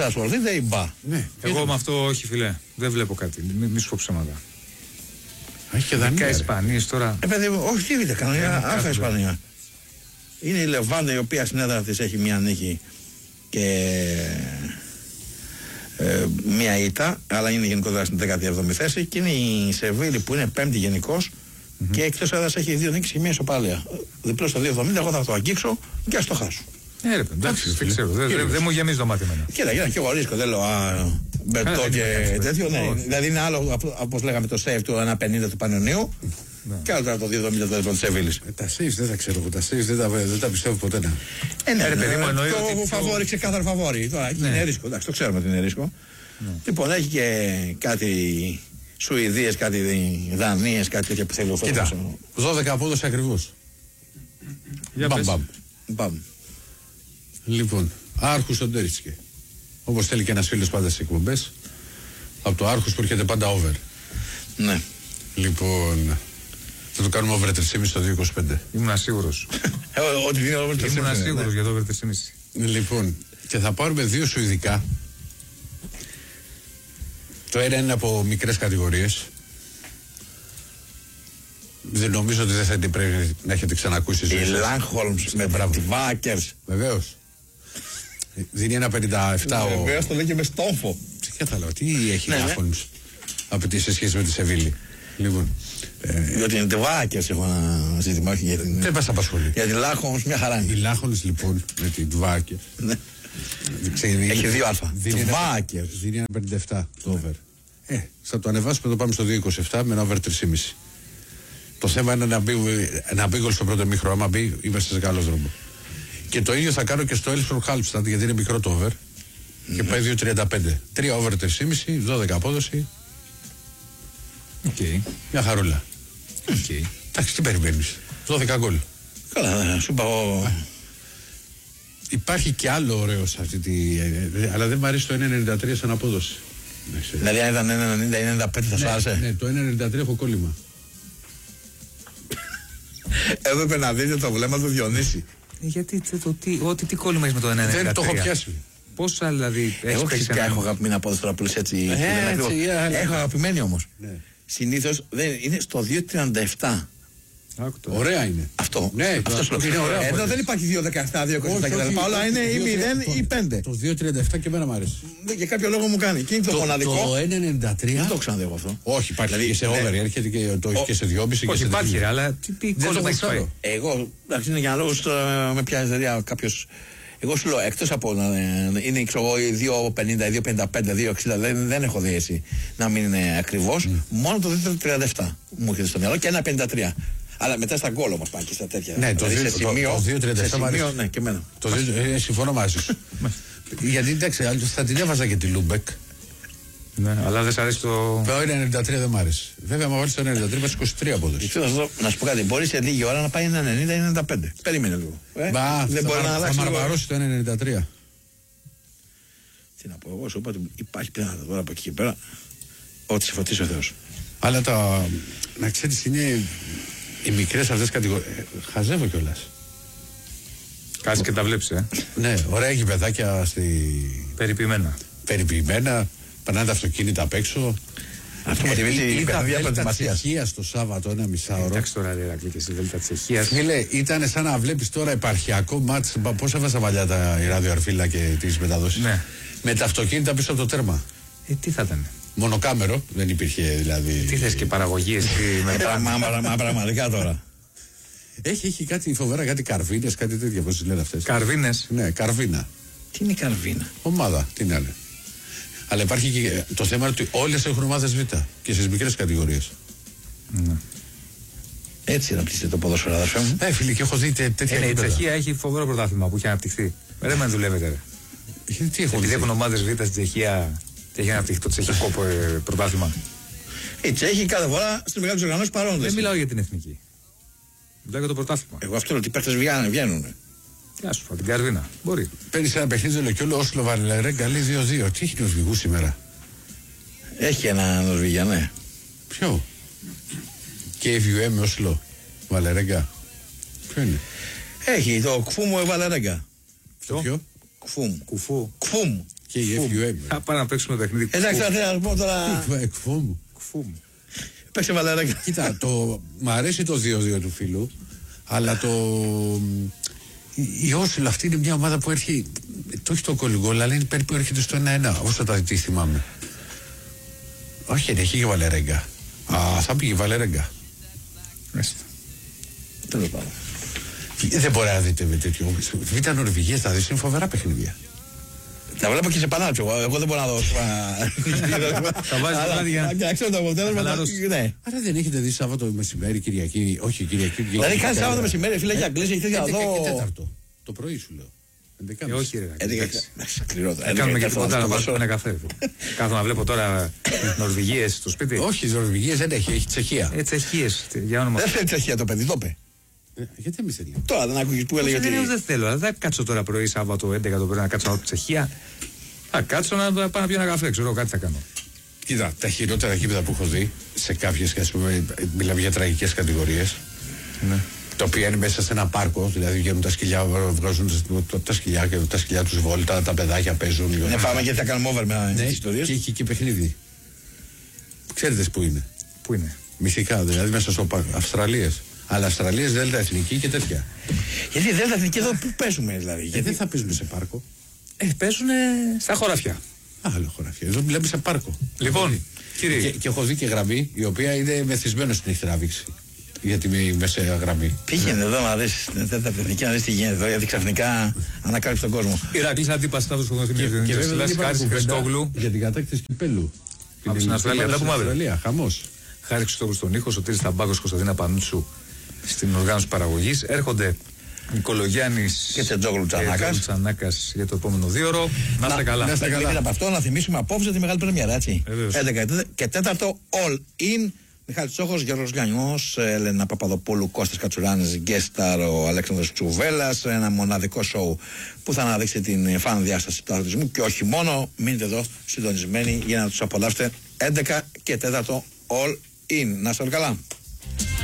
ασχοληθείτε ή μπα. Ναι. Εγώ με αυτό όχι, φιλέ. Δεν βλέπω κάτι. Μη σου πω ψέματα. Έχει και Δανία. Ισπανίες τώρα. Παιδί μου, όχι τι β' κανονικά. Άχα Ισπανία. Είναι η Λεβάντα η οποία στην έδρα της έχει μια νίκη και μια ήττα, αλλά είναι γενικότερα στην 17η θέση. Και είναι η Σεβίλη που είναι 5η γενικώς και εκτός έδρας έχει 2 νίκες και μια ισοπαλία. Διπλό στο 2,70, εγώ θα το αγγίξω και ας το χάσω. Ρε εντάξει, δεν ξέρω. Δεν μου γεμίζει το μάτι εμένα. Κοίτα, και εγώ ρίσκω, δεν λέω μπετό και τέτοιο. Ναι. Δηλαδή είναι άλλο, όπως λέγαμε, το save του 1,50 του Πανιωνίου και άλλο το 2,70 του Σεβίλης. Τα saves δεν τα ξέρω, τα saves δεν τα πιστεύω ποτέ. Ναι, ρε παιδί μου, εννοεί το φαβόρι, ξεκάθαρο φαβόρι. Τώρα είναι ρίσκο, εντάξει, το ξέρουμε ότι είναι ρίσκο. Λοιπόν, έχει και κάτι Σουηδίες, κάτι Δανίες, κάτι τέτοια που θέλει ο Φέτος. Κοίτα, 12 απόδοση ακριβώς. Μπαμ. Λοιπόν, Άρχους στον Τέρισκε. Όπως θέλει και ένας φίλος πάντα στις εκπομπές. Από το Άρχους που έρχεται πάντα over. Ναι. Λοιπόν, θα το κάνουμε over 3,5 στο 2,25. Ήμουν σίγουρος. Ότι είναι over 3,5. Ήμουν σίγουρος για το over 3,5. Λοιπόν, και θα πάρουμε 2 σουηδικά. Το ένα είναι από μικρές κατηγορίες. Δεν νομίζω ότι δεν θα την πρέπει να έχετε ξανακούσει. Η Λάνχολμς με τη Βάκερς. Βεβαίως. Δίνει ένα 57. Βεβαίως το λέει και με στόμφο. Τι θα λέω, τι έχει η Λάνχολμς απαιτήσει σε σχέση με τη Σεβίλη. Λοιπόν. Διότι είναι τη Βάκερς έχω ένα ζήτημα, όχι για την. Δεν μας απασχολεί. Για τη Λάνχολμς μια χαρά είναι. Η Λάνχολμς λοιπόν με την Βάκερς. Έχει 2 αλφα. Τη Βάκερς. Δίνει ένα 57 το over. Θα το ανεβάσουμε, το πάμε στο 2,27 με ένα over 3,5. Το θέμα είναι να μπει γκολ στο πρώτο ημίχρονο. Άμα μπει, είμαστε σε καλό δρόμο. Και το ίδιο θα κάνω και στο Έλσπορ Χάλπσταντ, γιατί είναι μικρό το over. Και πάει 2,35. 3 over 3,5, 12 απόδοση. Μια χαρούλα. Εντάξει, τι περιμένεις. 12 γκολ. Καλά, σου είπα εγώ. Υπάρχει και άλλο ωραίο σε αυτή τη. Αλλά δεν μου αρέσει το 1,93 σαν απόδοση. Δηλαδή αν ήταν 1,90 ή 95 θα σου άρεσε. Ναι, το 1,93 έχω κόλλημα. Έπρεπε να δείτε το βλέμμα του Διονύση. Γιατί τι κόλλημα έχεις με το 1,93. Δεν το έχω πιάσει. Πόσα δηλαδή. Εγώ φυσικά έχω αγαπημένη απόδοση τώρα που λες έτσι. Έχω αγαπημένη όμως. Συνήθως είναι στο 2,37. Ωραία είναι. Αυτό. Ναι, αυτό είναι ωραίο. Εδώ δεν υπάρχει 2,17, 2,27 κτλ. Όλα είναι ή 0 ή 5. Το 2,37 και εμένα μου αρέσει. Για κάποιο λόγο μου κάνει. Και είναι το μοναδικό. Το 1,93. Δεν το ξαναδεί εγώ αυτό. Όχι, υπάρχει και σε over. Έρχεται και σε 2,5 και σε 3. Υπάρχει, αλλά τι κόλλημα έχει πάει. Εγώ, εντάξει, είναι για λόγους με ποια εταιρεία κάποιο. Εγώ σου λέω, εκτός από να είναι 2,50, 2,55, 2,60, δεν έχω δει εσύ να μην είναι ακριβώς. Μόνο το 2,37 μου έρχεται στο μυαλό και 1,53. Αλλά μετά στα γκολ όμως πάει και στα τέτοια. Ναι, το 2,37 μου αρέσει. Ναι, και εμένα. Συμφωνώ μαζί σου. Γιατί εντάξει, θα την έβαζα και τη Λούμπεκ. Ναι, αλλά δεν σ' αρέσει το. Το 1,93 δεν μ' άρεσε. Βέβαια, άμα βάλει το 93, βάζει 23 απόδοση. Να σου πω κάτι, μπορεί σε λίγη ώρα να πάει 1,90 ή 95. Περίμενε λίγο. Δεν μπορεί να αλλάξει. Θα μαρμαρώσει το 1,93. Τι να πω, εγώ σου είπα ότι υπάρχει πιθανότητα τώρα από εκεί και πέρα ότι σε φωτίσει ο Θεός. Αλλά να ξέρεις, είναι οι μικρές αυτές κατηγορίες. Χαζεύω κιόλας. Κάτσε και τα βλέπεις, Ναι, ωραία γηπεδάκια περιποιημένα. Περνάνε τα αυτοκίνητα απ' έξω. Αυτό με τη Βέλτα Τσεχίας το Σάββατο, ένα μισάωρο. Εντάξει τώρα, Ηρακλή, και στη Βέλτα Τσεχίας. Φίλε, ήταν σαν να βλέπεις τώρα επαρχιακό μάτς. Πώς έβαζα παλιά η ραδιοαρφίλα και τις μεταδόσεις. Ναι. Με τα αυτοκίνητα πίσω από το τέρμα. Τι θα ήταν. Μονοκάμερο, δεν υπήρχε δηλαδή. Τι θες και παραγωγή, Μα πραγματικά τώρα. Έχει κάτι φοβερά, κάτι καρβίνες, κάτι τέτοια, πώς λένε αυτές. Καρβίνες. Ναι, καρβίνα. Τι είναι η καρβίνα? Ομάδα, τι να είναι. Αλλά υπάρχει και το θέμα ότι όλες έχουν ομάδες Β και στις μικρές κατηγορίες. Ναι. Έτσι αναπτύσσεται το ποδόσφαιρο, αδερφέ μου. Φίλοι, και έχω δει τέτοια. Η Τσεχία έχει φοβερό πρωτάθλημα που έχει αναπτυχθεί. Δεν με δουλεύετε. Επειδή έχουν ομάδες Β στην Τσεχία και έχει αναπτυχθεί το τσεχικό πρωτάθλημα. Οι Τσέχοι κάθε φορά στις μεγάλες οργανώσεις παρόντες. Δεν μιλάω για την εθνική. Μιλάω για το πρωτάθλημα. Εγώ αυτό λέω ότι οι παίκτες βγαίνουν. Γεια σου, από την Καρβίνα. Μπορεί. Παίρνει ένα παιχνίδι λέω και όλο Όσλο Βαλερέγκα λέει 2-2. Τι έχει Νορβηγού σήμερα? Έχει ένα Νορβηγία, ναι. Ποιο? KVM Όσλο Βαλερέγκα. Ποιο είναι? Έχει το Κφούμ Βαλερέγκα. Ποιο? Κφούμ. Κουφού. Κφούμ. Και η FUM. Θα πάμε να παίξουμε το παιχνίδι. Εντάξει, θα θέλω να πω τώρα. Εκφούμ. Παίξε Βαλερέγκα. Κοίτα, μ' αρέσει το 2-2 του φίλου, αλλά η Όσιλο αυτή είναι μια ομάδα που έρχεται. Το έχει το κολυγκόλ, αλλά είναι περίπου έρχεται στο 1-1. Όσο τι θυμάμαι. Όχι, δεν έχει και Βαλερέγκα. Θα πήγε Βαλερέγκα. Τέλος πάντων. Δεν μπορεί να δείτε με τέτοιο. Β' Νορβηγία θα δεις, είναι φοβερά παιχνίδια. Τα βλέπω και σε πανάτσο. Εγώ δεν μπορώ να δώσω. Θα βάζεις το βράδυ για να ξέρω το αποτέλεσμα. Ναι. Άρα δεν έχετε δει Σάββατο μεσημέρι, Κυριακή? Όχι, Κυριακή. Δηλαδή κάνει Σάββατο μεσημέρι, φίλε, για Αγγλία, έχει τέτοια εδώ. Τέταρτο. Το πρωί σου λέω. Όχι, ρε. Σκληρότερα. Κάνουμε και τίποτα να βάζουμε ένα καφέ. Κάθομαι να βλέπω τώρα Νορβηγίες στο σπίτι. Όχι, οι Νορβηγίες δεν έχει Τσεχία. Τσεχίες, για όνομα. Δεν θέλει Τσεχία το παιδί, το είπε. Γιατί εμείς δεν λέμε. Τώρα δεν άκουγες που έλεγε ότι. Δεν θέλω, αλλά δεν κάτσω τώρα πρωί Σάββατο 11 το πρωί να κάτσω να δω Τσεχία. Θα κάτσω να πάω να πιω ένα καφέ, ξέρω κάτι θα κάνω. Κοίτα, τα χειρότερα γήπεδα που έχω δει σε κάποιες, ας πούμε, μιλάμε για τραγικές κατηγορίες. Ναι. Τα οποία είναι μέσα σε ένα πάρκο, δηλαδή βγαίνουν τα σκυλιά, βγάζουν τα σκυλιά και τα σκυλιά τους βόλτα, τα παιδάκια παίζουν. Ναι, πάμε και θα κάνουμε over με τις ιστορίες. Και έχει και παιχνίδι. Ξέρετε που είναι? Πού είναι? Μυθικά, δηλαδή μέσα στο πάρκο. Αυστραλίες. Αλλά Αυστραλίες, Δέλτα Εθνική και τέτοια. Γιατί Δέλτα Εθνική εδώ που παίζουμε δηλαδή? Γιατί δεν θα παίζουμε σε πάρκο? Παίζουν στα χωράφια. Άλλο χωράφια. Εδώ μιλάμε σε πάρκο. Λοιπόν, κύριε. Και έχω δει και γραμμή η οποία είναι μεθυσμένο στην έχει τράβηξει. Γιατί με μεσαία γραμμή. Πήγαινε εδώ να δεις την Εθνική, να δεις τι γίνεται εδώ, γιατί ξαφνικά ανακάλυψε τον κόσμο. Ηρακλής Αντίπας Σταύρος Κωνσταντίνος. Και βέβαια δεν υπάρχει Χριστόγλου για την κατάκτηση κυπέλου. Από την Αυστραλία. Δεν πούμε Αυστραλία, χαμός. Χάρη Χριστόγλου στον ήχο, Σωτήρης Ταμπάκος, Κωνσταντίνα Πανούτσου στην οργάνωση παραγωγής. Έρχονται Νικολογιάννης και Τζόγλου Τσανάκας για το επόμενο 2ωρο. Να είστε καλά. Να είστε καλά. Από αυτό να θυμίσουμε απόψε τη μεγάλη πρεμιέρα, έτσι. 11 και 4ο All In. Μιχάλης Τσόχος, Γιώργος Λιανιός, Έλενα Παπαδοπούλου, Κώστας Κατσουράνης, γκέσταρ ο Αλέξανδρος Τσουβέλλας. Ένα μοναδικό σοου που θα αναδείξει την φαν διάσταση του αθλητισμού και όχι μόνο. Μείνετε εδώ συντονισμένοι για να τους απολαύσετε 11 και 4ο All In. Να είστε καλά.